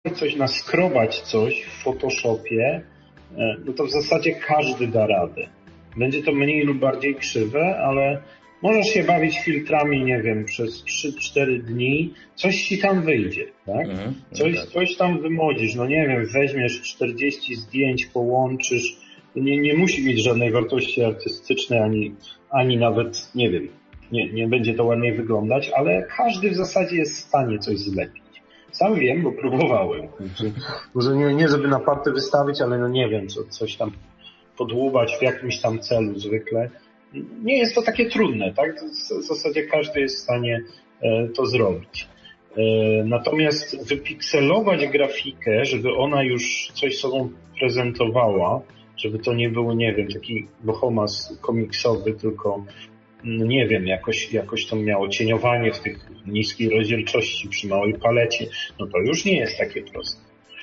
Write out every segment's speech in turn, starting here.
coś, naskrobać coś w Photoshopie, no to w zasadzie każdy da radę. Będzie to mniej lub bardziej krzywe, ale możesz się bawić filtrami, nie wiem, przez 3-4 dni, coś ci tam wyjdzie, tak? Coś tam wymodzisz, no nie wiem, weźmiesz 40 zdjęć, połączysz, nie musi mieć żadnej wartości artystycznej, ani nawet, nie wiem, nie będzie to ładniej wyglądać, ale każdy w zasadzie jest w stanie coś zlepić. Sam wiem, bo próbowałem. Może nie żeby na party wystawić, ale no nie wiem, coś tam podłubać w jakimś tam celu zwykle. Nie jest to takie trudne, tak? W zasadzie każdy jest w stanie to zrobić. Natomiast wypikselować grafikę, żeby ona już coś sobą prezentowała, żeby to nie było, nie wiem, taki bohomas komiksowy, tylko nie wiem, jakoś to miało cieniowanie w tych niskiej rozdzielczości przy małej palecie, no to już nie jest takie proste.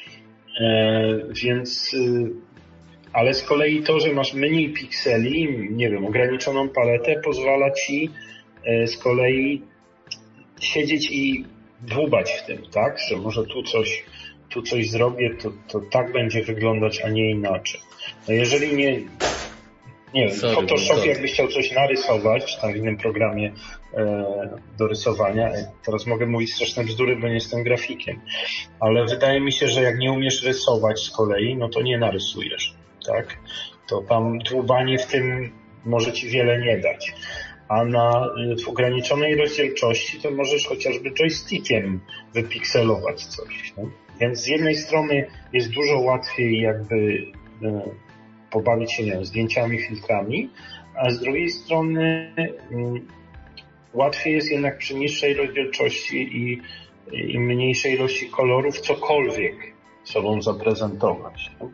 Więc ale z kolei to, że masz mniej pikseli, nie wiem, ograniczoną paletę, pozwala ci z kolei siedzieć i dłubać w tym, tak? Że może tu coś zrobię, to tak będzie wyglądać, a nie inaczej. No jeżeli nie wiem, w Photoshopie jakbyś chciał coś narysować, czy tam w innym programie do rysowania, teraz mogę mówić straszne bzdury, bo nie jestem grafikiem, ale wydaje mi się, że jak nie umiesz rysować z kolei, no to nie narysujesz, tak? To tam dłubanie w tym może ci wiele nie dać. A w ograniczonej rozdzielczości to możesz chociażby joystickiem wypikselować coś. No? Więc z jednej strony jest dużo łatwiej jakby pobawić się, nie wiem, zdjęciami, filtrami, a z drugiej strony łatwiej jest jednak przy niższej rozdzielczości i mniejszej ilości kolorów cokolwiek sobą zaprezentować. No?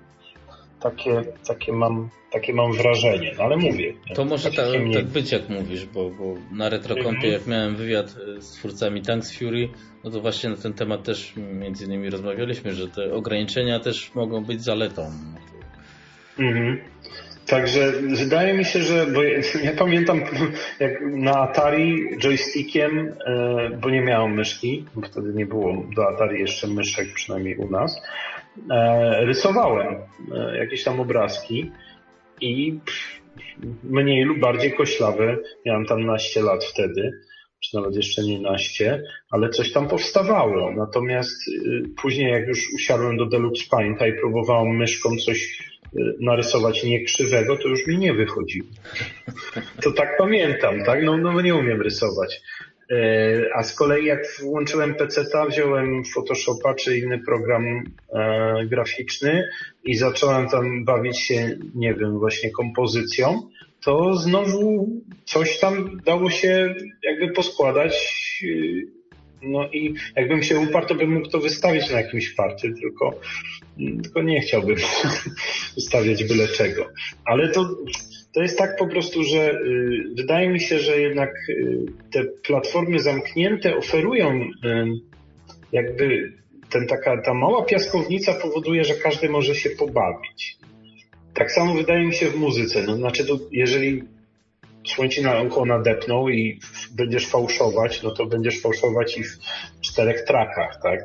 Takie mam wrażenie, no ale mówię. To może tak być, jak mówisz, bo na RetroCompie jak miałem wywiad z twórcami Tanks Fury, no to właśnie na ten temat też między innymi rozmawialiśmy, że te ograniczenia też mogą być zaletą. Także wydaje mi się, bo ja pamiętam jak na Atari joystickiem, bo nie miałem myszki, bo wtedy nie było do Atari jeszcze myszek, przynajmniej u nas, rysowałem jakieś tam obrazki i mniej lub bardziej koślawe, miałem tam naście lat wtedy, czy nawet jeszcze nie naście, ale coś tam powstawało. Natomiast później jak już usiadłem do Deluxe Painta i próbowałem myszką coś narysować niekrzywego, to już mi nie wychodziło. To tak pamiętam, tak? No nie umiem rysować. A z kolei jak włączyłem PC-ta, wziąłem Photoshopa czy inny program graficzny i zacząłem tam bawić się, nie wiem, właśnie kompozycją, to znowu coś tam dało się jakby poskładać. No i jakbym się uparł, to bym mógł to wystawić na jakimś party, tylko nie chciałbym wystawiać byle czego. Ale to jest tak po prostu, że wydaje mi się, że jednak te platformy zamknięte oferują jakby ta mała piaskownica powoduje, że każdy może się pobawić. Tak samo wydaje mi się w muzyce. No, znaczy, jeżeli słońce na ucho nadepną i będziesz fałszować, no to będziesz fałszować i w 4 trackach, tak?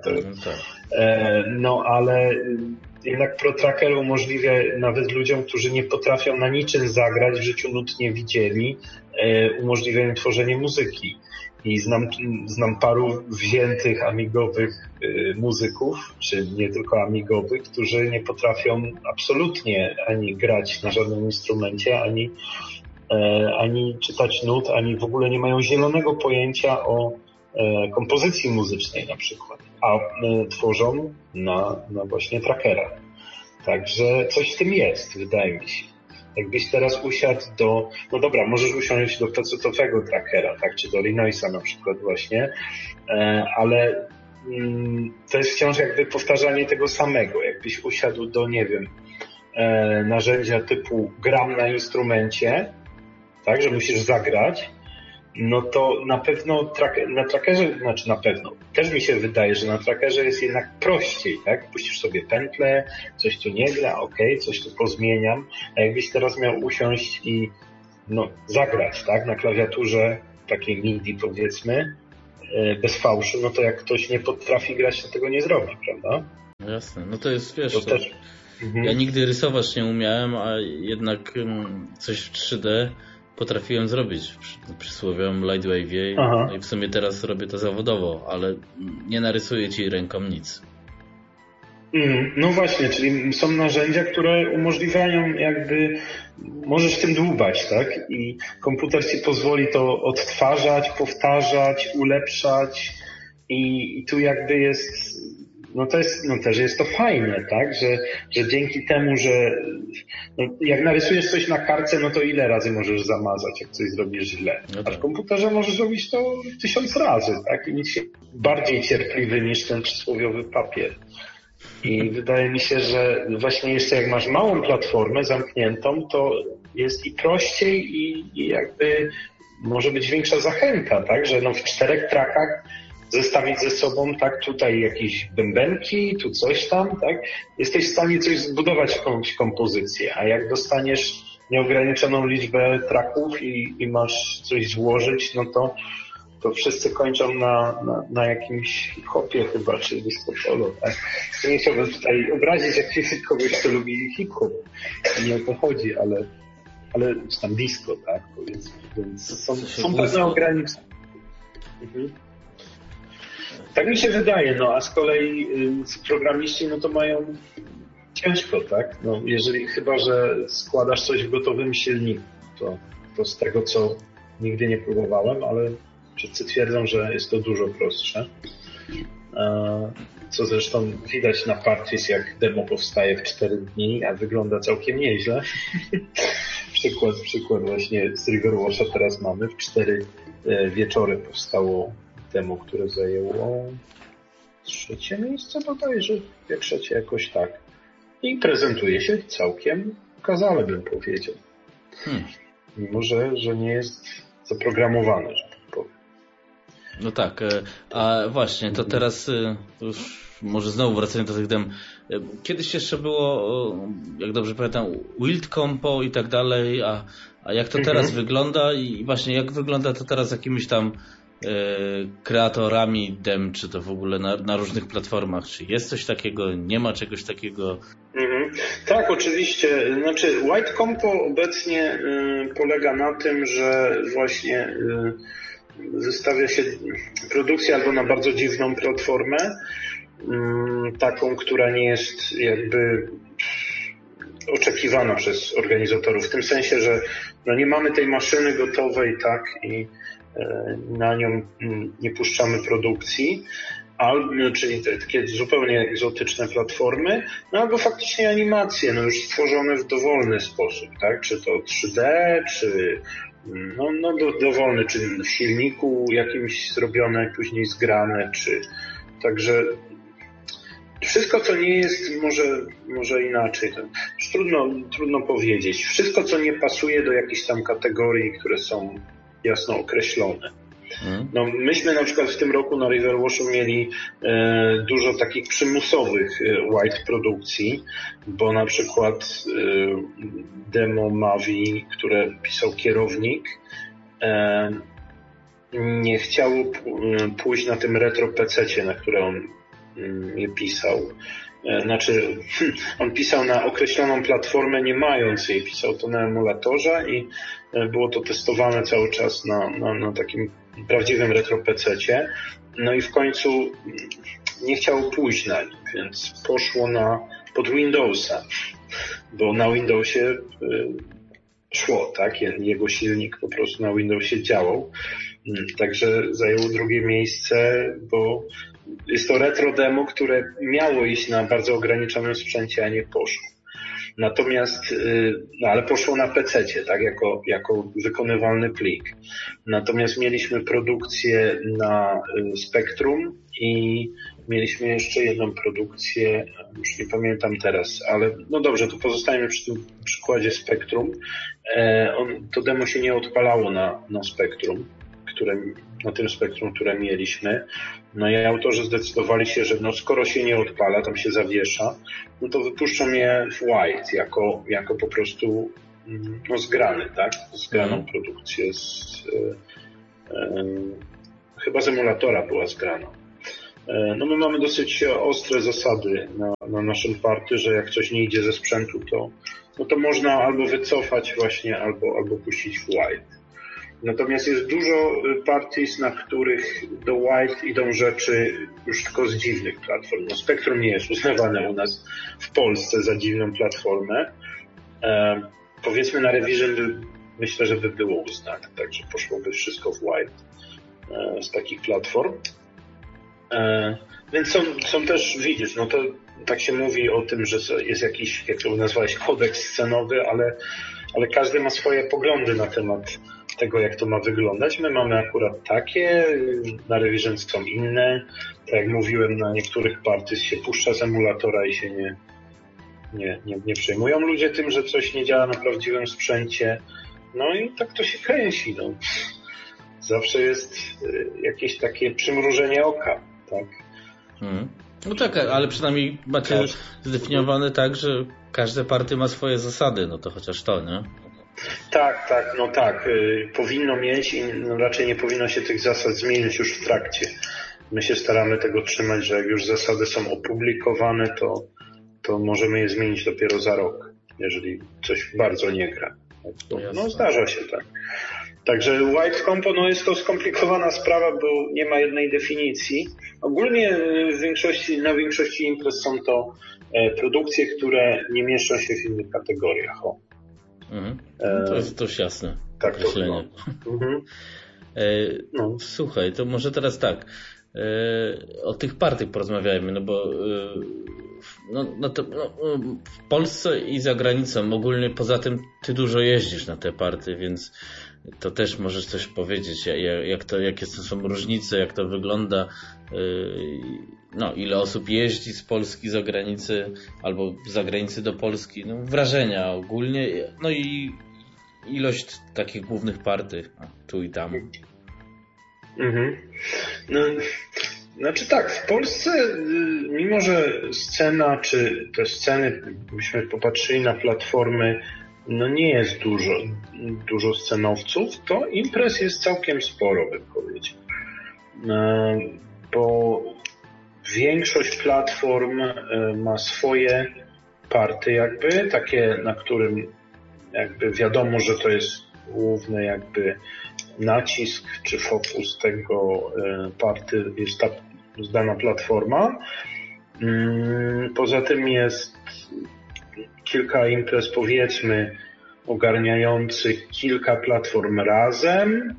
No ale jednak Pro Tracker umożliwia nawet ludziom, którzy nie potrafią na niczym zagrać, w życiu nut nie widzieli, umożliwia im tworzenie muzyki. I znam paru wziętych amigowych muzyków, czy nie tylko amigowych, którzy nie potrafią absolutnie ani grać na żadnym instrumencie, ani czytać nut, ani w ogóle nie mają zielonego pojęcia o kompozycji muzycznej na przykład, a tworzą na właśnie trackera. Także coś w tym jest, wydaje mi się. Jakbyś teraz usiadł no dobra, możesz usiąść do pecetowego trackera, tak, czy do Linoisa na przykład właśnie, ale to jest wciąż jakby powtarzanie tego samego. Jakbyś usiadł do, nie wiem, narzędzia typu gram na instrumencie, tak, że musisz zagrać, no to na pewno na trackerze, znaczy na pewno, też mi się wydaje, że na trackerze jest jednak prościej, tak? Puścisz sobie pętlę, coś tu nie gra, okej, coś tu pozmieniam, a jakbyś teraz miał usiąść i zagrać, tak, na klawiaturze takiej MIDI powiedzmy, bez fałszu, no to jak ktoś nie potrafi grać, to tego nie zrobi, prawda? Jasne, no to jest, wiesz, to też... Ja nigdy rysować nie umiałem, a jednak coś w 3D potrafiłem zrobić przy przysłowiowym Lightwave'ie. No i w sumie teraz robię to zawodowo, ale nie narysuję ci ręką nic. No właśnie, czyli są narzędzia, które umożliwiają jakby, możesz w tym dłubać, tak? I komputer ci pozwoli to odtwarzać, powtarzać, ulepszać i tu jakby jest, też jest to fajne, tak? Że dzięki temu, że jak narysujesz coś na kartce, no to ile razy możesz zamazać, jak coś zrobisz źle. A w komputerze możesz robić to 1000 razy, tak? I nic się bardziej cierpliwy niż ten przysłowiowy papier. I wydaje mi się, że właśnie jeszcze jak masz małą platformę zamkniętą, to jest i prościej i jakby może być większa zachęta, tak? Że w 4 trackach zestawić ze sobą, tak, tutaj jakieś bębenki, tu coś tam, tak? Jesteś w stanie coś zbudować, jakąś kompozycję, a jak dostaniesz nieograniczoną liczbę tracków i masz coś złożyć, no to wszyscy kończą na jakimś hip-hopie chyba, czy disco polo, tak? Nie chciałbym tutaj obrazić kogoś, kto lubi hip-hop. Nie o to chodzi, ale czy tam disco, tak? Więc są pewne ograniczenia. Tak mi się wydaje, a z kolei programiści, to mają ciężko, tak? Jeżeli chyba, że składasz coś w gotowym silniku, to z tego, co nigdy nie próbowałem, ale wszyscy twierdzą, że jest to dużo prostsze. Co zresztą widać na Partys, jak demo powstaje w 4 dni, a wygląda całkiem nieźle. Przykład właśnie z Riverwasha teraz mamy. W 4 wieczory powstało demo, które zajęło 3. miejsce bodajże, 3. jakoś tak. I prezentuje się całkiem okazale, bym powiedział. Mimo, że nie jest zaprogramowane, że tak powiem. No tak, a właśnie, to teraz to już może znowu wracając do tych dem. Kiedyś jeszcze było, jak dobrze pamiętam, Wild Compo i tak dalej, a jak to teraz wygląda i właśnie jak wygląda to teraz z jakimiś tam kreatorami dem, czy to w ogóle na różnych platformach, czy jest coś takiego, nie ma czegoś takiego? Tak, oczywiście. Znaczy White Compo obecnie polega na tym, że właśnie wystawia się produkcję albo na bardzo dziwną platformę, taką, która nie jest jakby oczekiwana przez organizatorów, w tym sensie, że nie mamy tej maszyny gotowej, tak, i na nią nie puszczamy produkcji, czyli takie zupełnie egzotyczne platformy, albo faktycznie animacje, już stworzone w dowolny sposób, tak, czy to 3D, czy dowolny, czy w silniku jakimś zrobione, później zgrane, czy także wszystko, co nie jest, może inaczej, to trudno powiedzieć. Wszystko, co nie pasuje do jakichś tam kategorii, które są jasno określone. Myśmy na przykład w tym roku na Riverwashu mieli dużo takich przymusowych white produkcji, bo na przykład demo Mavi, które pisał kierownik, nie chciało pójść na tym retro PC-cie, na które on je pisał. Znaczy, on pisał na określoną platformę, nie mając jej, pisał to na emulatorze i było to testowane cały czas na takim prawdziwym retro PC-cie. No i w końcu nie chciało pójść na nich, więc poszło pod Windowsa, bo na Windowsie szło, tak? Jego silnik po prostu na Windowsie działał. Także zajęło 2. miejsce, bo jest to retro demo, które miało iść na bardzo ograniczonym sprzęcie, a nie poszło. Natomiast, ale poszło na PC-cie, tak, jako wykonywalny plik. Natomiast mieliśmy produkcję na Spectrum i mieliśmy jeszcze jedną produkcję, już nie pamiętam teraz, ale dobrze, to pozostajemy przy tym przykładzie Spectrum. To demo się nie odpalało na Spectrum, na tym Spectrum, które mieliśmy. I autorzy zdecydowali się, że skoro się nie odpala, tam się zawiesza, to wypuszczą je w white, jako po prostu zgrany, tak? Zgraną produkcję chyba z emulatora była zgrana. No my mamy dosyć ostre zasady na naszym party, że jak coś nie idzie ze sprzętu, to można albo wycofać właśnie, albo puścić w white. Natomiast jest dużo parties, na których do white idą rzeczy już tylko z dziwnych platform. No Spectrum nie jest uznawane u nas w Polsce za dziwną platformę. Powiedzmy na Revision myślę, że by było uznane, także poszłoby wszystko w white z takich platform. Więc są też, widzisz, no to tak się mówi o tym, że jest jakiś, jak to nazwałeś, kodeks scenowy, ale każdy ma swoje poglądy na temat tego, jak to ma wyglądać. My mamy akurat takie, na Revision są inne. Tak jak mówiłem, na niektórych parties się puszcza z emulatora i się nie przejmują ludzie tym, że coś nie działa na prawdziwym sprzęcie. No i tak to się kręci. No. Zawsze jest jakieś takie przymrużenie oka, tak? No tak, ale przynajmniej macie zdefiniowane tak, że każde party ma swoje zasady, no to chociaż to, nie? Tak. Powinno mieć i raczej nie powinno się tych zasad zmienić już w trakcie. My się staramy tego trzymać, że jak już zasady są opublikowane, to możemy je zmienić dopiero za rok, jeżeli coś bardzo nie gra. No zdarza się tak. Także White Compo jest to skomplikowana sprawa, bo nie ma jednej definicji. Ogólnie na większości imprez są to produkcje, które nie mieszczą się w innych kategoriach. To jest dość jasne określenie. Słuchaj, to może teraz tak. O tych partyach porozmawiajmy, no bo w Polsce i za granicą ogólnie poza tym ty dużo jeździsz na te party, więc to też możesz coś powiedzieć, jakie to są różnice, jak to wygląda, ile osób jeździ z Polski za granicę albo z zagranicy do Polski, wrażenia ogólnie, i ilość takich głównych party tu i tam. Znaczy tak, w Polsce, mimo że scena, czy te sceny, byśmy popatrzyli na platformy, nie jest dużo scenowców, to imprez jest całkiem sporo, bym powiedział. Bo większość platform ma swoje party jakby, takie, na którym jakby wiadomo, że to jest główny jakby nacisk czy fokus tego party jest ta dana platforma. Poza tym jest kilka imprez, powiedzmy, ogarniających kilka platform razem.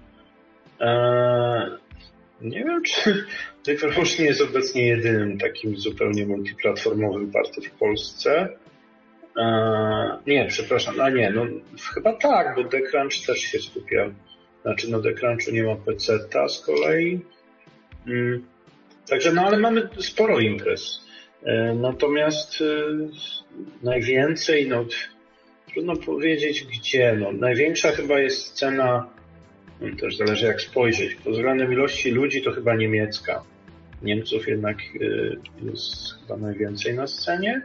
Nie wiem, czy Decrunch nie jest obecnie jedynym takim zupełnie multiplatformowym party w Polsce. Nie, przepraszam, chyba tak, bo Decrunch też się skupia. Znaczy, Decrunchu nie ma PC-ta z kolei. Także, ale mamy sporo imprez. Natomiast najwięcej, trudno powiedzieć gdzie. Największa chyba jest scena, też zależy jak spojrzeć. Pod względem ilości ludzi to chyba niemiecka. Niemców jednak jest chyba najwięcej na scenie.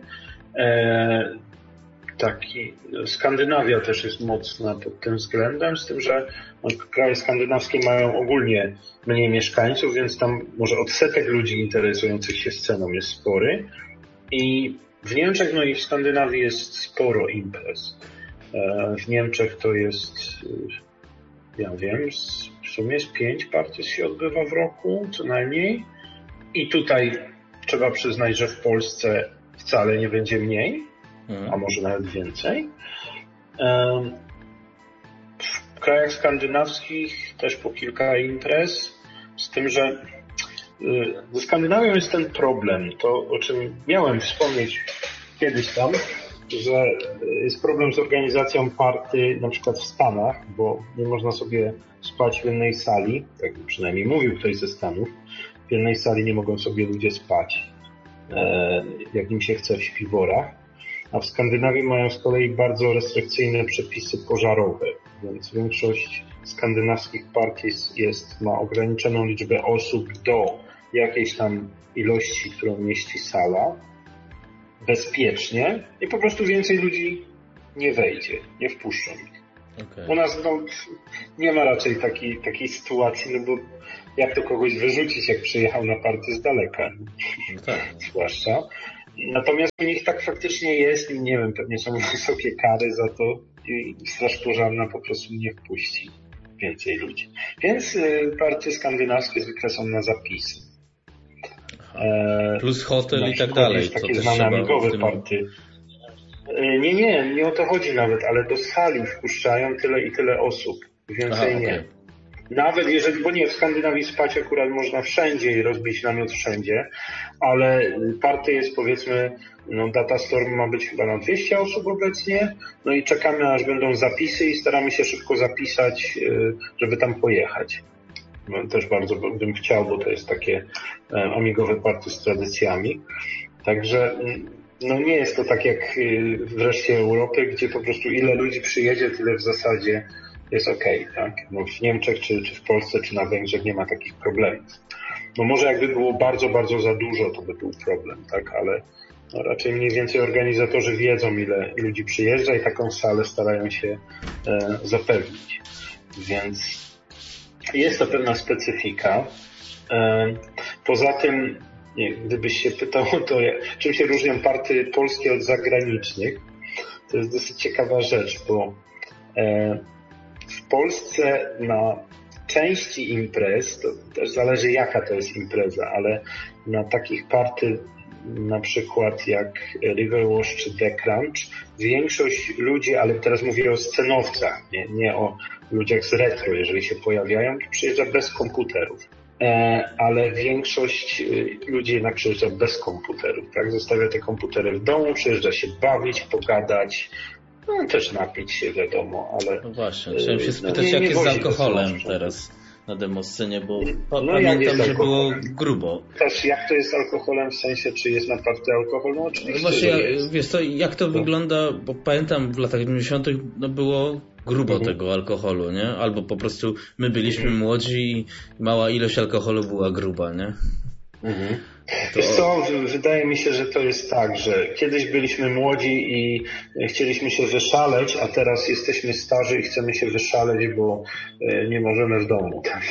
Skandynawia też jest mocna pod tym względem, z tym, że kraje skandynawskie mają ogólnie mniej mieszkańców, więc tam może odsetek ludzi interesujących się sceną jest spory. I w Niemczech, i w Skandynawii jest sporo imprez. W Niemczech to jest, ja wiem, w sumie z 5 partii się odbywa w roku, co najmniej. I tutaj trzeba przyznać, że w Polsce wcale nie będzie mniej, a może nawet więcej. W krajach skandynawskich też po kilka imprez, z tym, że ze Skandynawią jest ten problem, to o czym miałem wspomnieć kiedyś tam, że jest problem z organizacją party na przykład w Stanach, bo nie można sobie spać w jednej sali, tak przynajmniej mówił ktoś ze Stanów, w jednej sali nie mogą sobie ludzie spać, jak im się chce w śpiworach. A w Skandynawii mają z kolei bardzo restrykcyjne przepisy pożarowe, więc większość skandynawskich partii ma ograniczoną liczbę osób do jakiejś tam ilości, którą mieści sala, bezpiecznie i po prostu więcej ludzi nie wejdzie, nie wpuszczą ich. Okay. U nas nie ma raczej takiej sytuacji, no bo jak to kogoś wyrzucić, jak przyjechał na party z daleka. No tak. Zwłaszcza. Natomiast u nich tak faktycznie jest i nie wiem, pewnie są wysokie kary za to i straż pożarna po prostu nie wpuści więcej ludzi. Więc partie skandynawskie zwykle są na zapisy. Plus hotel i tak dalej. Jest takie znane amigowe party. Nie o to chodzi nawet, ale do sali wpuszczają tyle i tyle osób. Więcej nie. Okay. Nawet jeżeli, bo nie, w Skandynawii spać akurat można wszędzie i rozbić namiot wszędzie, ale party jest powiedzmy, Datastorm ma być chyba na 200 osób obecnie, no i czekamy aż będą zapisy i staramy się szybko zapisać, żeby tam pojechać. No, też bardzo bym chciał, bo to jest takie amigowe party z tradycjami. Także nie jest to tak jak w reszcie Europy, gdzie po prostu ile ludzi przyjedzie, tyle w zasadzie jest okej, tak? No w Niemczech, czy w Polsce, czy na Węgrzech nie ma takich problemów. No może jakby było bardzo, bardzo za dużo, to by był problem, tak? Ale raczej mniej więcej organizatorzy wiedzą, ile ludzi przyjeżdża i taką salę starają się zapewnić. Więc jest to pewna specyfika. Poza tym, gdybyś się pytał o to, czym się różnią party polskie od zagranicznych, to jest dosyć ciekawa rzecz, bo w Polsce na części imprez, to też zależy jaka to jest impreza, ale na takich party na przykład jak Riverwash czy The Crunch, większość ludzi, ale teraz mówię o scenowcach, nie o ludziach z retro, jeżeli się pojawiają, to przyjeżdża bez komputerów. Ale większość ludzi jednak przyjeżdża bez komputerów, tak? Zostawia te komputery w domu, przyjeżdża się bawić, pogadać, też napić się, wiadomo, ale... No właśnie, chciałem się spytać, jak jest z alkoholem teraz na demoscenie, bo pamiętam, że było grubo. Też jak to jest z alkoholem, w sensie, czy jest na party alkohol? No oczywiście, właśnie, wiesz co, jak to wygląda, bo pamiętam w latach 90. było grubo tego alkoholu, nie? Albo po prostu my byliśmy młodzi i mała ilość alkoholu była gruba, nie? Wiesz co, wydaje mi się, że to jest tak, że kiedyś byliśmy młodzi i chcieliśmy się wyszaleć, a teraz jesteśmy starzy i chcemy się wyszaleć, bo nie możemy w domu. Tak?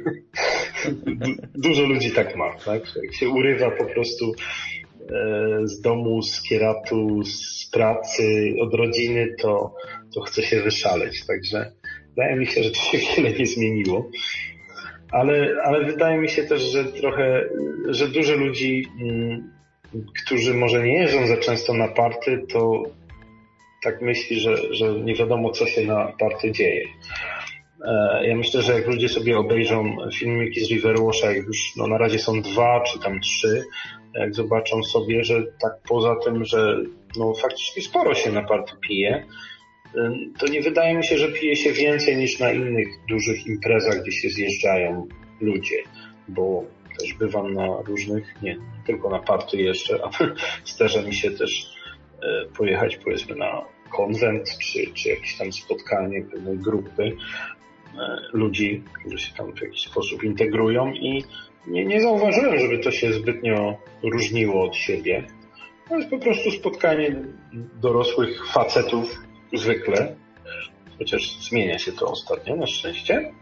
Dużo ludzi tak ma, tak? Jak się urywa po prostu z domu, z kieratu, z pracy, od rodziny, to chce się wyszaleć. Także wydaje mi się, że to się wiele nie zmieniło. Ale wydaje mi się też, że dużo ludzi, którzy może nie jeżdżą za często na party, to tak myśli, że nie wiadomo, co się na party dzieje. Ja myślę, że jak ludzie sobie obejrzą filmiki z Riverwasha, jak już na razie są 2 czy tam 3, jak zobaczą sobie, że tak poza tym, że faktycznie sporo się na party pije, to nie wydaje mi się, że pije się więcej niż na innych dużych imprezach, gdzie się zjeżdżają ludzie, bo też bywam na różnych, nie tylko na party jeszcze, ale zdarza mi się też pojechać powiedzmy na konwent, czy jakieś tam spotkanie pewnej grupy ludzi, którzy się tam w jakiś sposób integrują i nie zauważyłem, żeby to się zbytnio różniło od siebie. To jest po prostu spotkanie dorosłych facetów zwykle, chociaż zmienia się to ostatnio, na szczęście.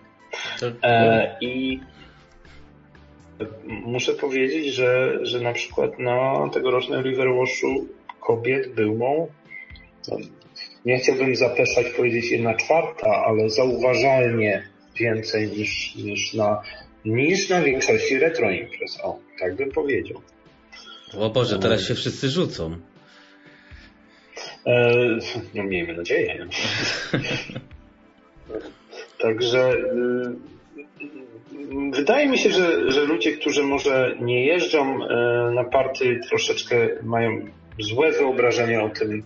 I muszę powiedzieć, że na przykład na tegorocznym Riverwashu kobiet było, nie chciałbym zapeszać powiedzieć 1/4, ale zauważalnie więcej niż na większości retro imprez. O, tak bym powiedział. O Boże, teraz się wszyscy rzucą. No miejmy nadzieję. Także wydaje mi się, że ludzie, którzy może nie jeżdżą na party, troszeczkę mają złe wyobrażenie o tym,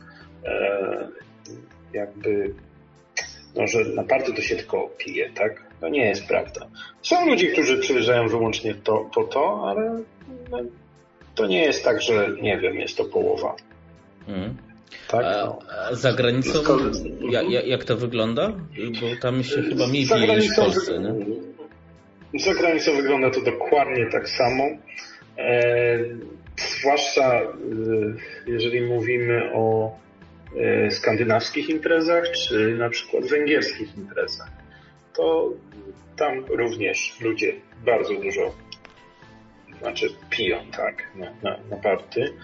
jakby, że na party to się tylko pije, tak? To nie jest prawda. Są ludzie, którzy przyjeżdżają wyłącznie po to, ale to nie jest tak, że nie wiem, jest to połowa. Tak? A za granicą jak to wygląda? Bo tam się chyba mniej pije niż w Polsce, nie? Za granicą wygląda to dokładnie tak samo. Zwłaszcza jeżeli mówimy o skandynawskich imprezach, czy na przykład węgierskich imprezach. To tam również ludzie bardzo dużo piją, tak, na party.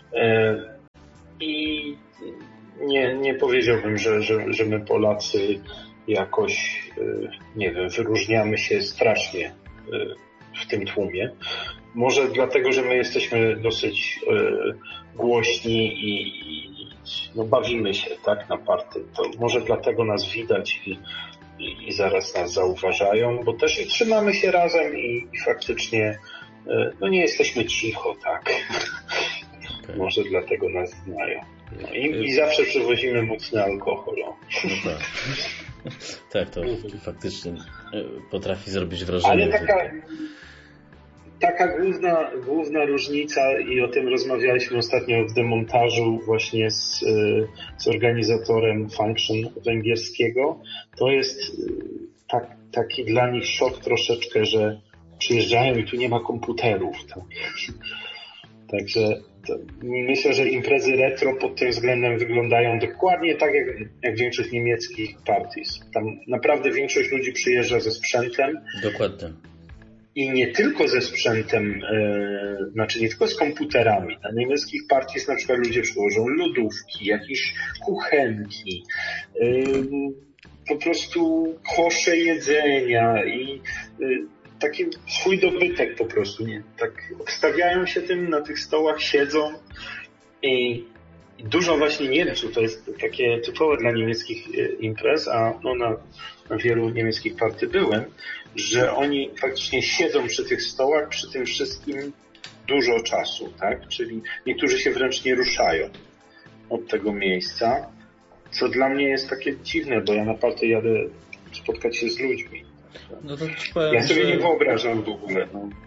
I nie powiedziałbym, że my Polacy jakoś, nie wiem, wyróżniamy się strasznie w tym tłumie. Może dlatego, że my jesteśmy dosyć głośni i bawimy się, tak, na party. To może dlatego nas widać i zaraz nas zauważają, bo też trzymamy się razem i faktycznie nie jesteśmy cicho, tak. Okay. Może dlatego nas znają. I zawsze przywozimy mocny alkohol. No tak. Tak, to faktycznie potrafi zrobić wrażenie. Ale taka główna różnica, i o tym rozmawialiśmy ostatnio w demontażu właśnie z organizatorem Function węgierskiego, to jest taki dla nich szok troszeczkę, że przyjeżdżają i tu nie ma komputerów. Tak? Także myślę, że imprezy retro pod tym względem wyglądają dokładnie tak jak większość niemieckich parties. Tam naprawdę większość ludzi przyjeżdża ze sprzętem. Dokładnie. I nie tylko ze sprzętem, nie tylko z komputerami. Na niemieckich parties na przykład ludzie przywożą lodówki, jakieś kuchenki, po prostu kosze jedzenia i taki swój dobytek po prostu. Nie? Tak obstawiają się tym, na tych stołach siedzą i dużo właśnie Niemców, to jest takie typowe dla niemieckich imprez, a na wielu niemieckich party byłem, że oni faktycznie siedzą przy tych stołach, przy tym wszystkim dużo czasu, tak? Czyli niektórzy się wręcz nie ruszają od tego miejsca, co dla mnie jest takie dziwne, bo ja na party jadę spotkać się z ludźmi. No to powiem, ja sobie nie wyobrażam w ogóle.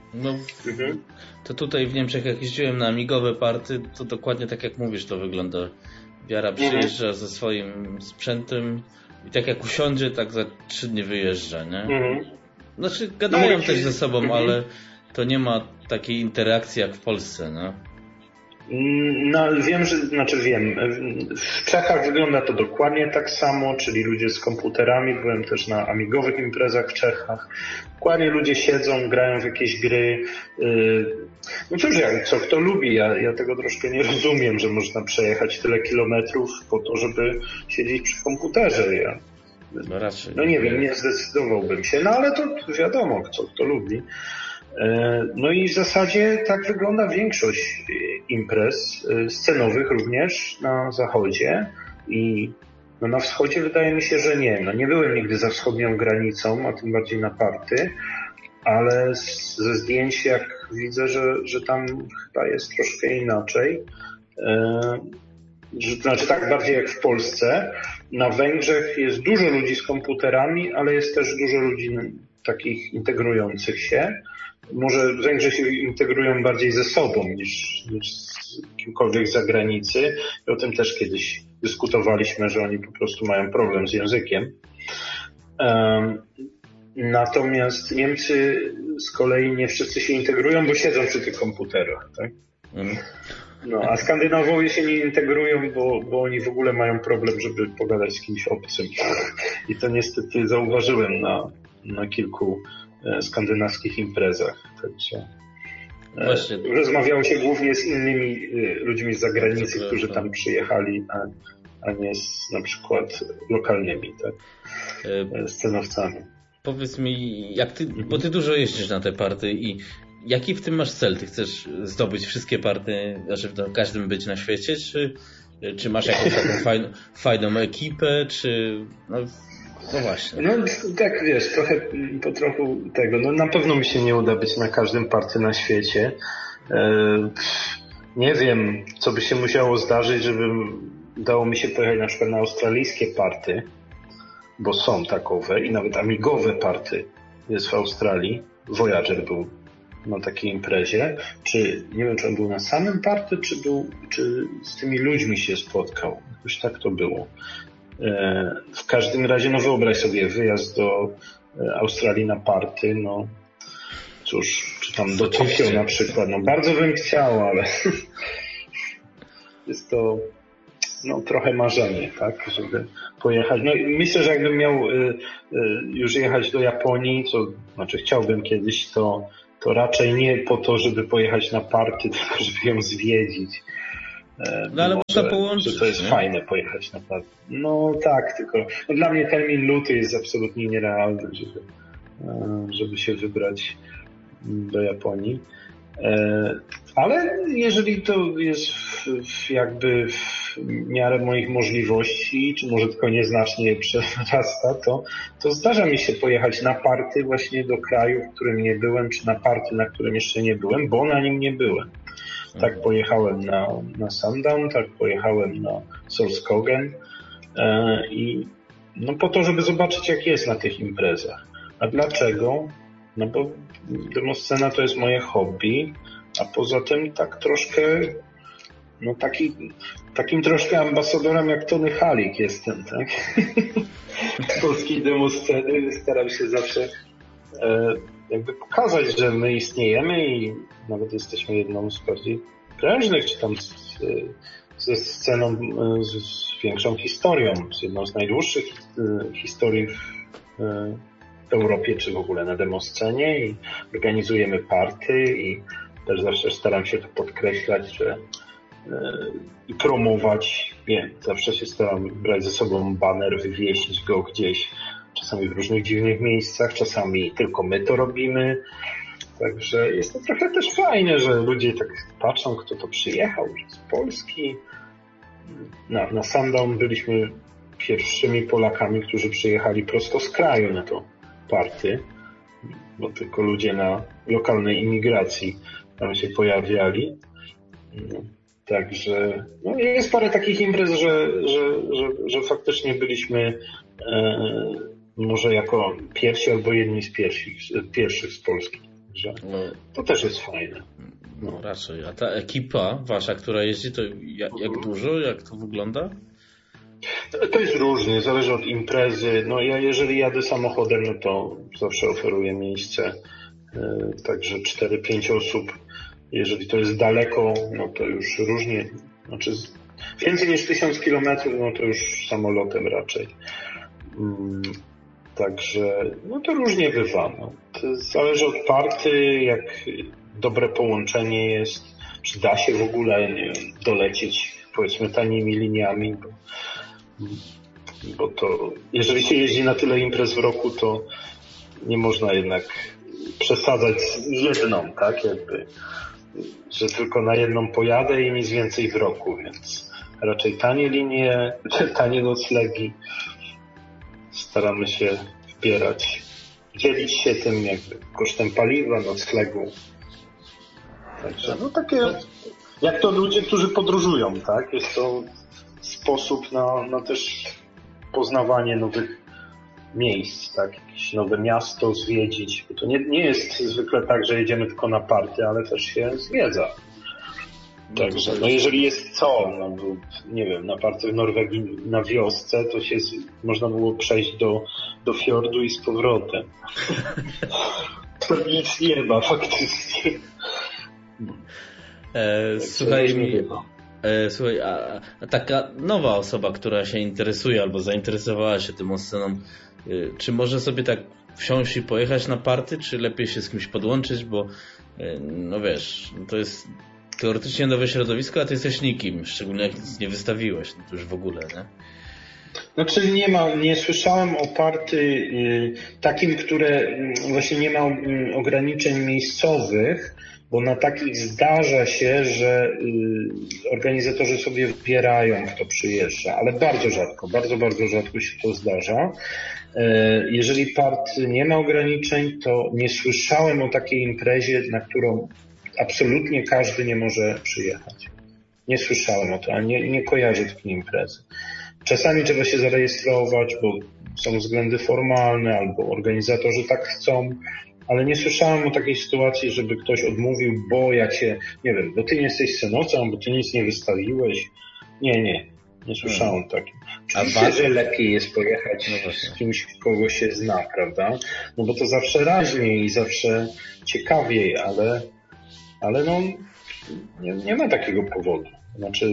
To tutaj w Niemczech, jak jeździłem na amigowe party, to dokładnie tak jak mówisz, to wygląda. Wiara przyjeżdża ze swoim sprzętem i tak jak usiądzie, tak za 3 dni wyjeżdża, nie? Znaczy gadają też ze sobą, ale to nie ma takiej interakcji jak w Polsce, no. Wiem. W Czechach wygląda to dokładnie tak samo, czyli ludzie z komputerami. Byłem też na amigowych imprezach w Czechach. Dokładnie ludzie siedzą, grają w jakieś gry. No cóż, co kto lubi. Ja tego troszkę nie rozumiem, że można przejechać tyle kilometrów po to, żeby siedzieć przy komputerze. No raczej. No nie wiem, nie zdecydowałbym się, ale to wiadomo, kto lubi. No i w zasadzie tak wygląda większość imprez scenowych również na zachodzie i na wschodzie wydaje mi się, że nie. Nie byłem nigdy za wschodnią granicą, a tym bardziej na party, ale ze zdjęć jak widzę, że tam chyba jest troszkę inaczej. Znaczy tak bardziej jak w Polsce. Na Węgrzech jest dużo ludzi z komputerami, ale jest też dużo ludzi takich integrujących się. Może Węgrzy się integrują bardziej ze sobą niż z kimkolwiek z zagranicy. I o tym też kiedyś dyskutowaliśmy, że oni po prostu mają problem z językiem. Natomiast Niemcy z kolei nie wszyscy się integrują, bo siedzą przy tych komputerach. Tak? A Skandynawowie się nie integrują, bo oni w ogóle mają problem, żeby pogadać z kimś obcym. I to niestety zauważyłem na kilku skandynawskich imprezach. Także rozmawiało się głównie z innymi ludźmi z zagranicy, którzy tam przyjechali, a nie na przykład lokalnymi, tak? Scenowcami. Powiedz mi, bo ty dużo jeździsz na te party i jaki w tym masz cel? Ty chcesz zdobyć wszystkie party, znaczy w każdym być na świecie, czy masz jakąś taką fajną ekipę, czy no właśnie. No tak wiesz, po trochu tego. Na pewno mi się nie uda być na każdym party na świecie. Nie wiem, co by się musiało zdarzyć, żeby udało mi się pojechać na przykład na australijskie party, bo są takowe i nawet amigowe party jest w Australii. Voyager był na takiej imprezie. Nie wiem, czy on był na samym party, czy z tymi ludźmi się spotkał. Jakoś tak to było. W każdym razie, wyobraź sobie wyjazd do Australii na party, cóż, czy tam do Tokio na przykład, bardzo bym chciał, ale jest to no, trochę marzenie, tak, żeby pojechać. No i myślę, że jakbym miał już jechać do Japonii, co znaczy chciałbym kiedyś, to raczej nie po to, żeby pojechać na party, tylko żeby ją zwiedzić. No ale można połączyć. Że to jest fajne pojechać na party. No tak, tylko no, dla mnie termin luty jest absolutnie nierealny, żeby się wybrać do Japonii. Ale jeżeli to jest jakby w miarę moich możliwości, czy może tylko nieznacznie je przerasta, to zdarza mi się pojechać na party właśnie do kraju, w którym nie byłem, czy na party, na którym jeszcze nie byłem, bo na nim nie byłem. Tak pojechałem na Sundown, tak pojechałem na Solskogen i no po to, żeby zobaczyć, jak jest na tych imprezach. A dlaczego? No bo demoscena to jest moje hobby, a poza tym tak troszkę, no takim troszkę ambasadorem jak Tony Halik jestem, tak? Polskiej demosceny. Staram się zawsze jakby pokazać, że my istniejemy i nawet jesteśmy jedną z bardziej prężnych, czy tam ze sceną z większą historią, z jedną z najdłuższych historii w Europie, czy w ogóle na demoscenie i organizujemy party i też zawsze staram się to podkreślać, że i promować. Nie, zawsze się staram brać ze sobą baner, wywiesić go gdzieś, czasami w różnych dziwnych miejscach, czasami tylko my to robimy. Także jest to trochę też fajne, że ludzie tak patrzą, kto to przyjechał, że z Polski. Na Sundown byliśmy pierwszymi Polakami, którzy przyjechali prosto z kraju na to party, bo tylko ludzie na lokalnej imigracji tam się pojawiali. Także no jest parę takich imprez, że faktycznie byliśmy może jako pierwsi albo jedni z pierwszych z Polski. Że to też jest fajne. No raczej. A ta ekipa wasza, która jeździ, to jak dużo? Jak to wygląda? To jest różnie, zależy od imprezy. No ja jeżeli jadę samochodem, no to zawsze oferuję miejsce. Także 4-5 osób. Jeżeli to jest daleko, no to już różnie. Znaczy więcej niż 1000 kilometrów, no to już samolotem raczej. Także no to różnie bywa. No. To zależy od party, jak dobre połączenie jest, czy da się w ogóle dolecieć powiedzmy tanimi liniami, bo to jeżeli się jeździ na tyle imprez w roku, to nie można jednak przesadzać z jedną, tak jakby, że tylko na jedną pojadę i nic więcej w roku, więc raczej tanie linie, tanie noclegi staramy się wpierać, dzielić się tym jakby kosztem paliwa, noclegu. Także no takie jak to ludzie, którzy podróżują, tak? Jest to sposób na też poznawanie nowych miejsc, tak? Jakieś nowe miasto zwiedzić, bo to nie jest zwykle tak, że jedziemy tylko na party, ale też się zwiedza. Także, no jeżeli jest no bo, nie wiem, na party w Norwegii na wiosce, to można było przejść do fiordu i z powrotem. To nic nie ma faktycznie. Słuchaj, a taka nowa osoba, która się interesuje albo zainteresowała się tym sceną, czy może sobie tak wsiąść i pojechać na party, czy lepiej się z kimś podłączyć, bo no wiesz, to jest teoretycznie nowe środowisko, a ty jesteś nikim, szczególnie jak nic nie wystawiłeś, no to już w ogóle, nie? Znaczy nie słyszałem o party takim, które właśnie nie ma ograniczeń miejscowych, bo na takich zdarza się, że organizatorzy sobie wybierają, kto przyjeżdża, ale bardzo rzadko, bardzo, bardzo rzadko się to zdarza. Jeżeli party nie ma ograniczeń, to nie słyszałem o takiej imprezie, na którą absolutnie każdy nie może przyjechać. Nie słyszałem o to, a nie kojarzę takiej imprezy. Czasami trzeba się zarejestrować, bo są względy formalne, albo organizatorzy tak chcą, ale nie słyszałem o takiej sytuacji, żeby ktoś odmówił, bo ja cię, nie wiem, bo ty nie jesteś scenocą, bo ty nic nie wystawiłeś. Nie słyszałem takim. Oczywiście, że lepiej jest pojechać z kimś, kogo się zna, prawda? No bo to zawsze raźniej i zawsze ciekawiej, ale no nie ma takiego powodu. Znaczy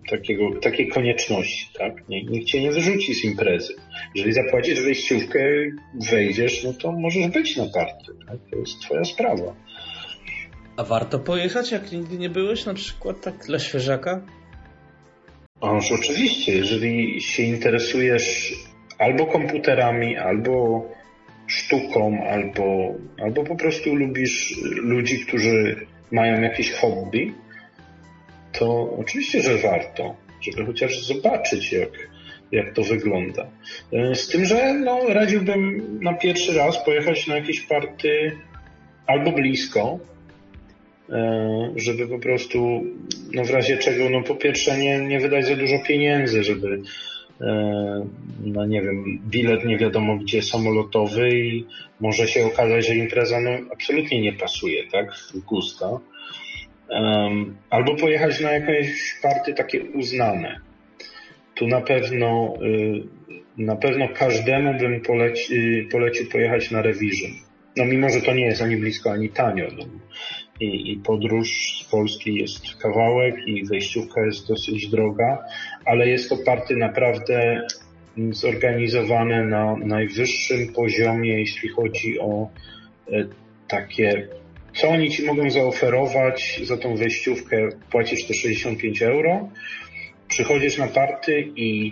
takiej konieczności, tak? Nikt cię nie wyrzuci z imprezy. Jeżeli zapłacisz wejściówkę, wejdziesz, no to możesz być na party, tak? To jest twoja sprawa. A warto pojechać, jak nigdy nie byłeś, na przykład tak dla świeżaka? Ależ oczywiście, jeżeli się interesujesz albo komputerami, albo sztuką, albo po prostu lubisz ludzi, którzy mają jakieś hobby, to oczywiście, że warto, żeby chociaż zobaczyć, jak to wygląda. Z tym, że radziłbym na pierwszy raz pojechać na jakieś party albo blisko, żeby po prostu, w razie czego, po pierwsze nie wydać za dużo pieniędzy, żeby, nie wiem, bilet nie wiadomo gdzie samolotowy i może się okazać, że impreza absolutnie nie pasuje, tak, w gusta. Albo pojechać na jakieś party takie uznane. Tu na pewno każdemu bym polecił pojechać na Revision. Mimo, że to nie jest ani blisko, ani tanio. I podróż z Polski jest kawałek i wejściówka jest dosyć droga, ale jest to party naprawdę zorganizowane na najwyższym poziomie, jeśli chodzi o takie, co oni ci mogą zaoferować za tą wejściówkę. Płacisz te 65 €, przychodzisz na party i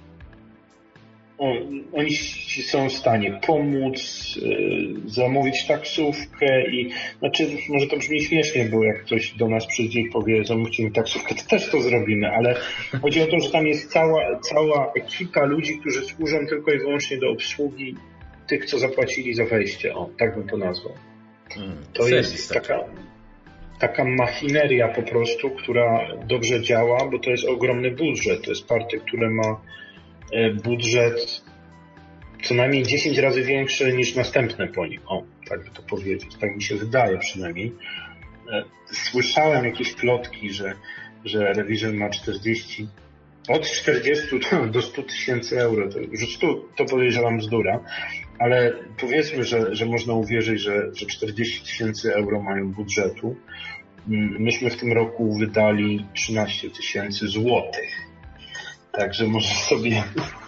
oni ci są w stanie pomóc, zamówić taksówkę i może to brzmi śmiesznie, bo jak ktoś do nas przyjdzie i powie, zamówcie mi taksówkę, to też to zrobimy, ale chodzi o to, że tam jest cała ekipa ludzi, którzy służą tylko i wyłącznie do obsługi tych, co zapłacili za wejście. Tak bym to nazwał. To jest taka machineria po prostu, która dobrze działa, bo to jest ogromny budżet. To jest party, które ma budżet co najmniej 10 razy większy niż następne po nim. Tak by to powiedzieć. Tak mi się wydaje przynajmniej. Słyszałem jakieś plotki, że Revision ma od 40 do 100 tysięcy euro. To podejrzewam bzdura, ale powiedzmy, że można uwierzyć, że 40 tysięcy euro mają budżetu. Myśmy w tym roku wydali 13 tysięcy złotych. Także może sobie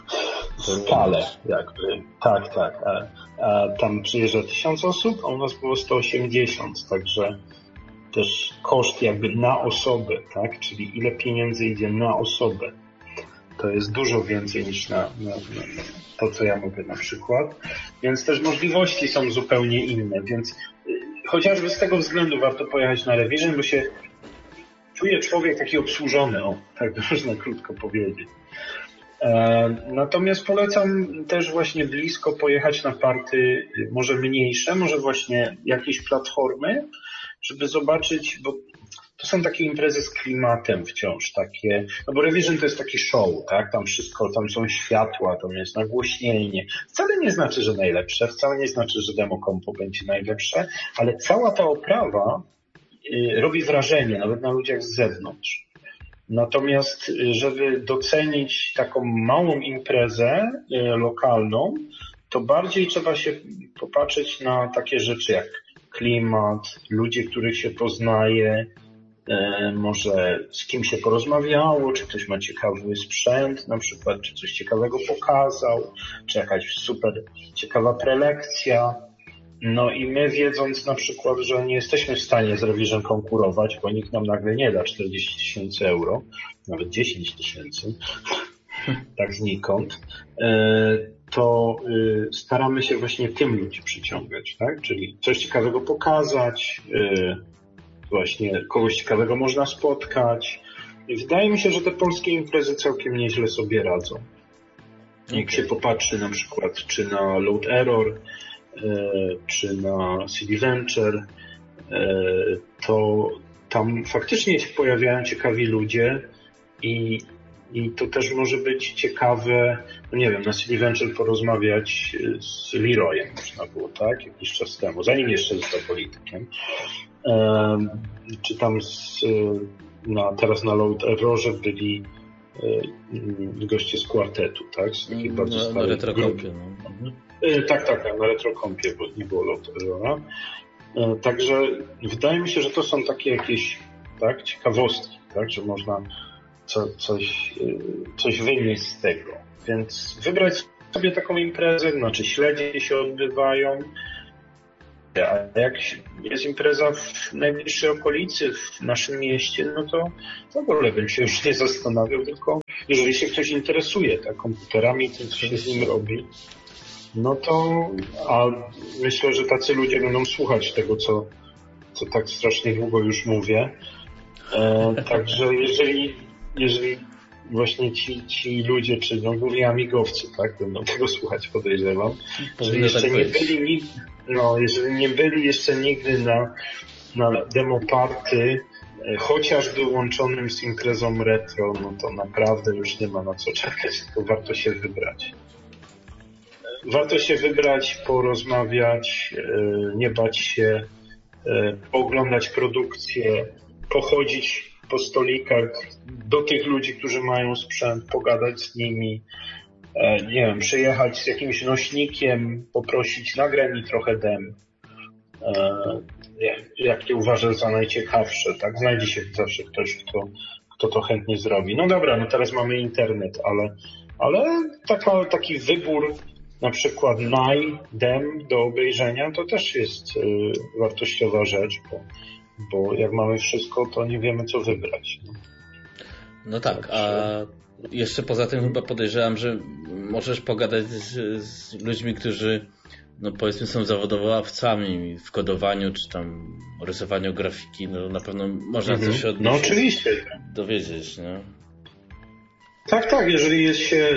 skalę jakby. Tak. A tam przyjeżdża 1000 osób, a u nas było 180, także też koszt jakby na osobę, tak? Czyli ile pieniędzy idzie na osobę. To jest dużo więcej niż na to, co ja mówię na przykład. Więc też możliwości są zupełnie inne, więc chociażby z tego względu warto pojechać na Revision, bo się czuje człowiek taki obsłużony, tak można krótko powiedzieć. Natomiast polecam też właśnie blisko pojechać na party może mniejsze, może właśnie jakieś platformy, żeby zobaczyć, bo to są takie imprezy z klimatem wciąż takie, bo Revision to jest taki show, tak? Tam wszystko, tam są światła, tam jest nagłośnienie. Wcale nie znaczy, że najlepsze, wcale nie znaczy, że demo compo będzie najlepsze, ale cała ta oprawa robi wrażenie, nawet na ludziach z zewnątrz. Natomiast, żeby docenić taką małą imprezę lokalną, to bardziej trzeba się popatrzeć na takie rzeczy jak klimat, ludzie, których się poznaje, może z kim się porozmawiało, czy ktoś ma ciekawy sprzęt na przykład, czy coś ciekawego pokazał, czy jakaś super ciekawa prelekcja. I my wiedząc na przykład, że nie jesteśmy w stanie z Revision konkurować, bo nikt nam nagle nie da 40 tysięcy euro, nawet 10 tysięcy, tak znikąd, to staramy się właśnie tym ludzi przyciągać, tak? Czyli coś ciekawego pokazać, właśnie kogoś ciekawego można spotkać. I wydaje mi się, że te polskie imprezy całkiem nieźle sobie radzą. Jak się popatrzy na przykład czy na Load Error, czy na CD Venture, to tam faktycznie się pojawiają ciekawi ludzie i to też może być ciekawe, nie wiem, na CD Venture porozmawiać z Leroyem można było, tak? Jakiś czas temu, zanim jeszcze został politykiem. Czy tam teraz na Load Errorze byli goście z kwartetu, tak? Z takich bardzo starych na retrokompie. Tak, na retrokompie, bo nie było Load Errora. Także wydaje mi się, że to są takie jakieś ciekawostki, tak? Że można coś wynieść z tego. Więc wybrać sobie taką imprezę, znaczy śledzie się odbywają, a jak jest impreza w najbliższej okolicy, w naszym mieście, no to w ogóle bym się już nie zastanawiał, tylko jeżeli się ktoś interesuje komputerami, tym co się z nim robi, no to a myślę, że tacy ludzie będą słuchać tego, co tak strasznie długo już mówię. Także jeżeli właśnie ci ludzie, czy głównie amigowcy, tak, będą tego słuchać, podejrzewam, że jeszcze nie byli jeżeli nie byli jeszcze nigdy na demo party, chociażby łączonym z imprezą retro, no to naprawdę już nie ma na co czekać, tylko warto się wybrać. Warto się wybrać, porozmawiać, nie bać się, pooglądać produkcję, pochodzić po stolikach do tych ludzi, którzy mają sprzęt, pogadać z nimi, nie wiem, przyjechać z jakimś nośnikiem, poprosić, nagraj mi trochę dem. Jakie uważasz za najciekawsze, tak? Znajdzie się zawsze ktoś, kto to chętnie zrobi. No dobra, no teraz mamy internet, ale taki wybór, na przykład dem do obejrzenia, to też jest wartościowa rzecz, bo jak mamy wszystko, to nie wiemy, co wybrać. No tak, a jeszcze poza tym chyba podejrzewam, że możesz pogadać z ludźmi, którzy no powiedzmy są zawodowo awcami w kodowaniu, czy tam rysowaniu grafiki, no na pewno można coś się od nich oczywiście dowiedzieć, nie? Tak, jeżeli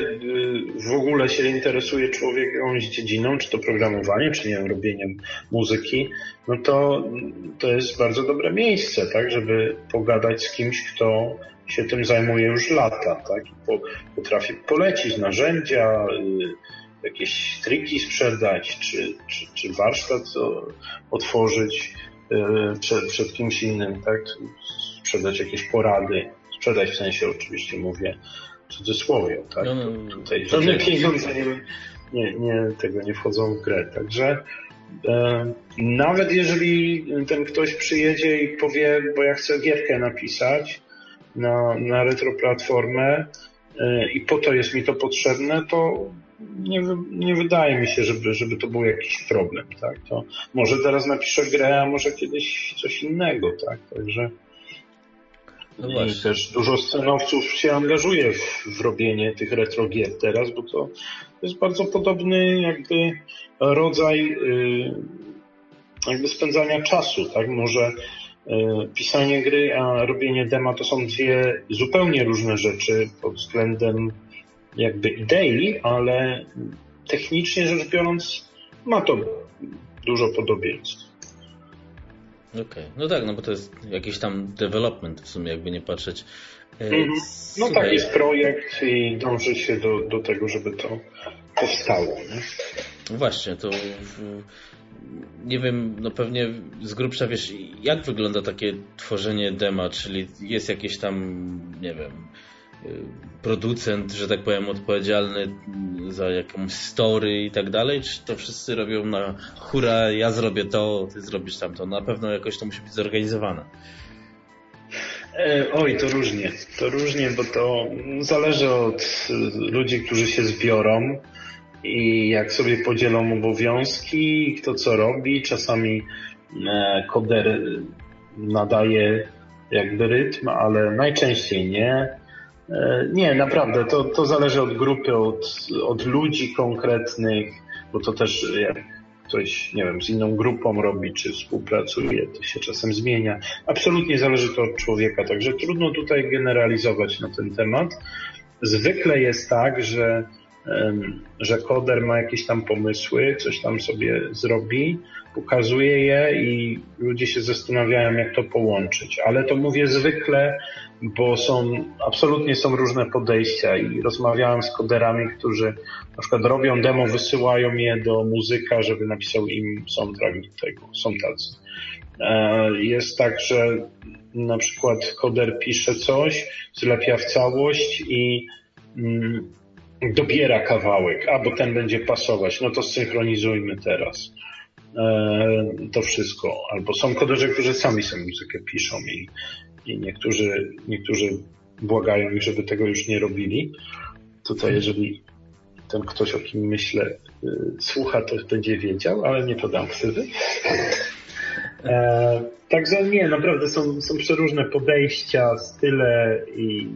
w ogóle się interesuje człowiek jakąś dziedziną, czy to programowanie, czy nie wiem, robieniem muzyki, no to jest bardzo dobre miejsce, tak, żeby pogadać z kimś, kto się tym zajmuje już lata, tak, i potrafi polecić narzędzia, jakieś triki sprzedać, czy warsztat otworzyć przed kimś innym, tak, sprzedać jakieś porady, sprzedać w sensie oczywiście mówię, w cudzysłowie, tak? Tutaj żadne pieniądze tego nie wchodzą w grę. Także nawet jeżeli ten ktoś przyjedzie i powie, bo ja chcę gierkę napisać na retroplatformę i po to jest mi to potrzebne, to nie wydaje mi się, żeby to był jakiś problem, tak? To może teraz napiszę grę, a może kiedyś coś innego, tak? Także no i też dużo scenowców się angażuje w robienie tych retro gier teraz, bo to jest bardzo podobny jakby rodzaj jakby spędzania czasu, tak? Może pisanie gry, a robienie dema to są dwie zupełnie różne rzeczy pod względem jakby idei, ale technicznie rzecz biorąc ma to dużo podobieństw. Okej. No tak, no bo to jest jakiś tam development w sumie, jakby nie patrzeć. No tak, jest projekt i dąży się do tego, żeby to powstało. Nie? Właśnie, to nie wiem, no pewnie z grubsza wiesz, jak wygląda takie tworzenie dema, czyli jest jakieś tam, nie wiem, producent, że tak powiem, odpowiedzialny za jakąś story i tak dalej, czy to wszyscy robią na hura, ja zrobię to, ty zrobisz tamto. Na pewno jakoś to musi być zorganizowane. Oj, to różnie, bo to zależy od ludzi, którzy się zbiorą i jak sobie podzielą obowiązki, kto co robi. Czasami koder nadaje jakby rytm, ale najczęściej nie. Nie, naprawdę, to zależy od grupy, od ludzi konkretnych, bo to też jak ktoś, nie wiem, z inną grupą robi, czy współpracuje, to się czasem zmienia. Absolutnie zależy to od człowieka, także trudno tutaj generalizować na ten temat. Zwykle jest tak, że koder ma jakieś tam pomysły, coś tam sobie zrobi, pokazuje je i ludzie się zastanawiają, jak to połączyć. Ale to mówię zwykle, bo absolutnie są różne podejścia i rozmawiałem z koderami, którzy na przykład robią demo, wysyłają je do muzyka, żeby napisał im soundtrack do tego. Są tacy. Jest tak, że na przykład koder pisze coś, zlepia w całość i dobiera kawałek, bo ten będzie pasować, no to zsynchronizujmy teraz to wszystko. Albo są koderzy, którzy sami sobie muzykę piszą i niektórzy błagają ich, żeby tego już nie robili. Tutaj jeżeli ten ktoś, o kim myślę, słucha, to będzie wiedział, ale nie podam ksywy. Także nie, naprawdę są przeróżne podejścia, style i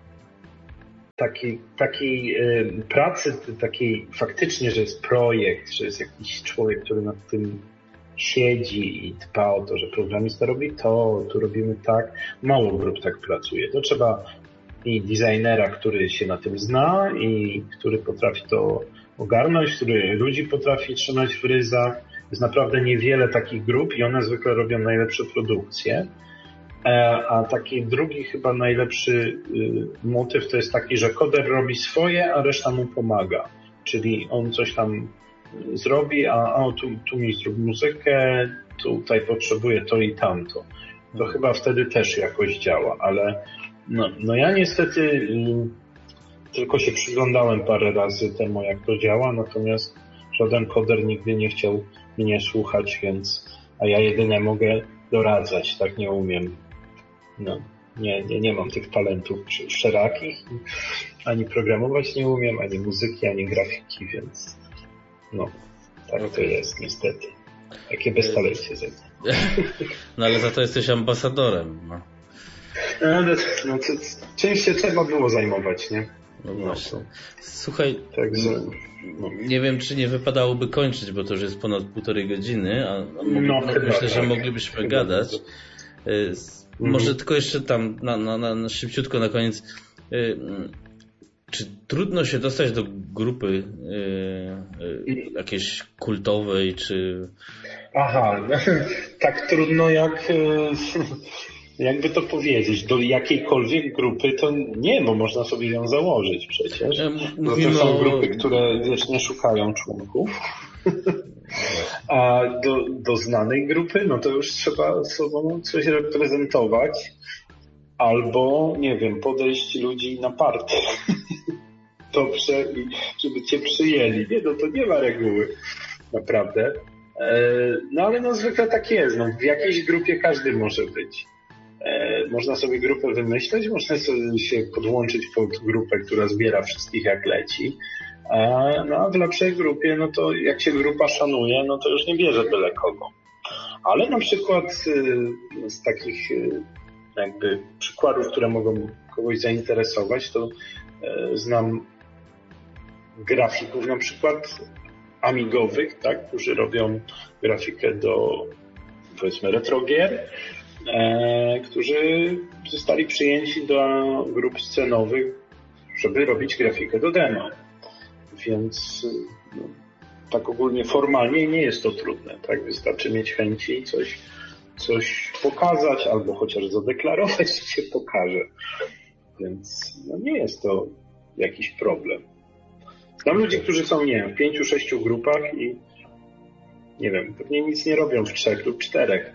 takiej pracy, takiej faktycznie, że jest projekt, że jest jakiś człowiek, który nad tym siedzi i dba o to, że programista robi to, tu robimy tak. Mało grup tak pracuje. To trzeba i designera, który się na tym zna i który potrafi to ogarnąć, który ludzi potrafi trzymać w ryzach. Jest naprawdę niewiele takich grup i one zwykle robią najlepsze produkcje. A taki drugi chyba najlepszy motyw to jest taki, że koder robi swoje, a reszta mu pomaga. Czyli on coś tam zrobi, tu mi zrób muzykę, tutaj potrzebuję to i tamto. To chyba wtedy też jakoś działa, ale no ja niestety tylko się przyglądałem parę razy temu, jak to działa, natomiast żaden koder nigdy nie chciał mnie słuchać, a ja jedynie mogę doradzać, tak nie umiem. Nie mam tych talentów szerokich, ani programować nie umiem, ani muzyki, ani grafiki, więc tak to jest niestety. Takie beztalencie ze mnie. No ale za to jesteś ambasadorem. Czymś się trzeba było zajmować, nie? No właśnie. Słuchaj, nie wiem, czy nie wypadałoby kończyć, bo to już jest ponad 1,5 godziny, a myślę, że moglibyśmy gadać. Może tylko jeszcze tam na szybciutko na koniec. Czy trudno się dostać do grupy jakiejś kultowej, czy... Aha, tak trudno jakby to powiedzieć, do jakiejkolwiek grupy to nie, bo można sobie ją założyć przecież. To są grupy, które wiecznie szukają członków. A do znanej grupy, to już trzeba sobą coś reprezentować albo, nie wiem, podejść ludzi na party. Dobrze, i żeby cię przyjęli. To nie ma reguły. Naprawdę. Ale zwykle tak jest. W jakiejś grupie każdy może być. Można sobie grupę wymyśleć, można sobie się podłączyć pod grupę, która zbiera wszystkich jak leci. A w lepszej grupie, to jak się grupa szanuje, to już nie bierze byle kogo. Ale na przykład z takich jakby przykładów, które mogą kogoś zainteresować, to znam grafików na przykład amigowych, tak, którzy robią grafikę do, powiedzmy, retrogier, którzy zostali przyjęci do grup scenowych, żeby robić grafikę do demo. Więc tak ogólnie formalnie nie jest to trudne, tak? Wystarczy mieć chęci i coś pokazać, albo chociaż zadeklarować, że się pokaże. Więc nie jest to jakiś problem. Znam ludzi, którzy są, w 5-6 grupach i nie wiem, pewnie nic nie robią w 3 lub 4.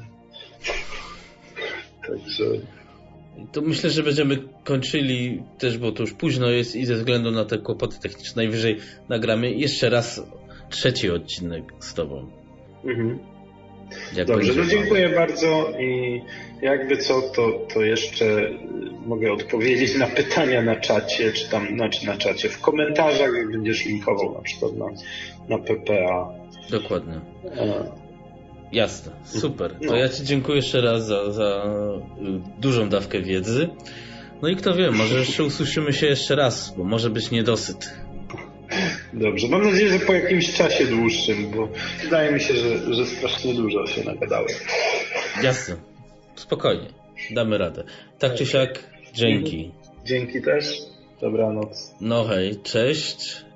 Także... To myślę, że będziemy kończyli też, bo to już późno jest i ze względu na te kłopoty techniczne najwyżej nagramy jeszcze raz 3. odcinek z tobą. Mhm. Dobrze, dziękuję bardzo i jakby co, to jeszcze mogę odpowiedzieć na pytania na czacie, czy tam na czacie, w komentarzach, jak będziesz linkował na przykład na PPA. Dokładnie. Jasne, super. To ja ci dziękuję jeszcze raz za dużą dawkę wiedzy. No i kto wie, może jeszcze usłyszymy się jeszcze raz, bo może być niedosyt. Dobrze, mam nadzieję, że po jakimś czasie dłuższym, bo wydaje mi się, że strasznie dużo się nagadałem. Jasne, spokojnie, damy radę. Tak czy siak, dzięki. Dzięki też, dobranoc. No hej, cześć.